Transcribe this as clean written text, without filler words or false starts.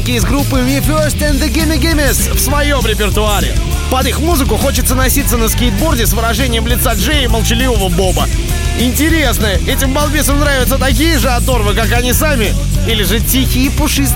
музыканки из группы Me First and the Gimme Gimmes в своем репертуаре. Под их музыку хочется носиться на скейтборде с выражением лица Джея и молчаливого Боба. Интересно, этим балбесам нравятся такие же оторвы, как они сами? Или же тихие пушистые